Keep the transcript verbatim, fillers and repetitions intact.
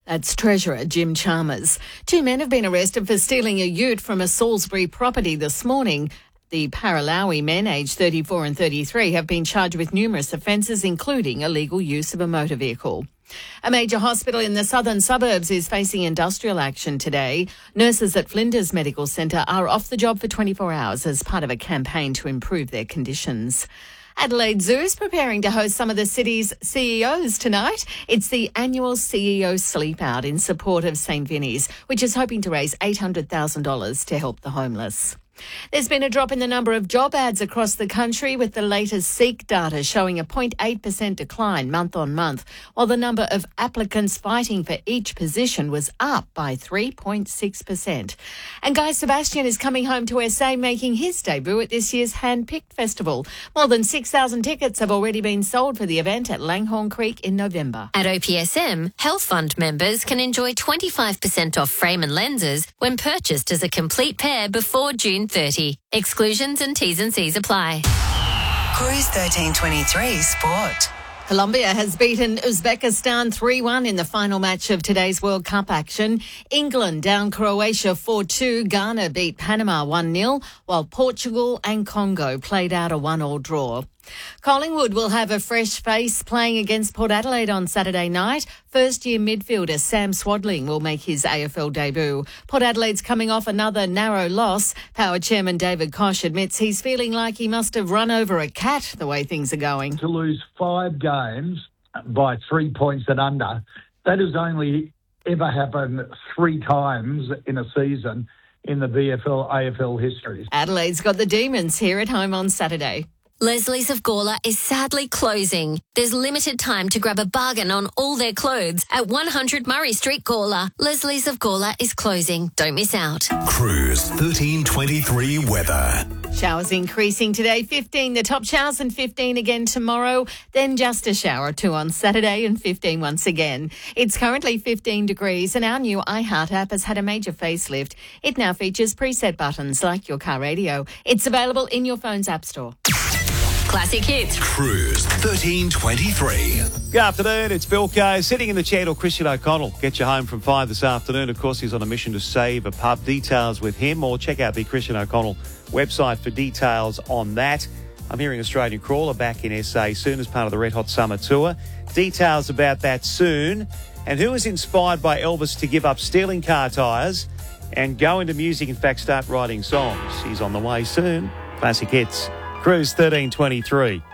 That's Treasurer Jim Chalmers. Two men have been arrested for stealing a ute from a Salisbury property this morning. The Paralawi men, aged thirty-four and thirty-three, have been charged with numerous offences, including illegal use of a motor vehicle. A major hospital in the southern suburbs is facing industrial action today. Nurses at Flinders Medical Centre are off the job for twenty-four hours as part of a campaign to improve their conditions. Adelaide Zoo is preparing to host some of the city's C E Os tonight. It's the annual C E O Sleep Out in support of St Vinny's, which is hoping to raise eight hundred thousand dollars to help the homeless. There's been a drop in the number of job ads across the country, with the latest SEEK data showing a zero point eight percent decline month on month, while the number of applicants fighting for each position was up by three point six percent. And Guy Sebastian is coming home to S A, making his debut at this year's Handpicked Festival. More than six thousand tickets have already been sold for the event at Langhorne Creek in November. At O P S M, Health Fund members can enjoy twenty-five percent off frame and lenses when purchased as a complete pair before June thirtieth. Exclusions and T's and C's apply. Cruise thirteen twenty-three Sport. Colombia has beaten Uzbekistan three one in the final match of today's World Cup action. England down Croatia four two. Ghana beat Panama one nil, while Portugal and Congo played out a one all draw. Collingwood will have a fresh face playing against Port Adelaide on Saturday night. First-year midfielder Sam Swadling will make his A F L debut. Port Adelaide's coming off another narrow loss. Power chairman David Koch admits he's feeling like he must have run over a cat the way things are going. To lose five games by three points and under, that has only ever happened three times in a season in the V F L A F L history. Adelaide's got the Demons here at home on Saturday. Leslie's of Gawler is sadly closing. There's limited time to grab a bargain on all their clothes at one hundred Murray Street, Gawler. Leslie's of Gawler is closing. Don't miss out. Cruise thirteen twenty-three weather. Showers increasing today, fifteen the top showers and fifteen again tomorrow. Then just a shower or two on Saturday and fifteen once again. It's currently fifteen degrees and our new iHeart app has had a major facelift. It now features preset buttons like your car radio. It's available in your phone's app store. Classic hits. Cruise thirteen twenty-three. Good afternoon, it's Bilko. Sitting in the chair till Christian O'Connell. Get you home from five this afternoon. Of course, he's on a mission to save a pub. Details with him, or check out the Christian O'Connell website for details on that. I'm hearing Australian Crawler back in S A soon as part of the Red Hot Summer Tour. Details about that soon. And who was inspired by Elvis to give up stealing car tyres and go into music, in fact, start writing songs? He's on the way soon. Classic hits. Cruise thirteen twenty-three.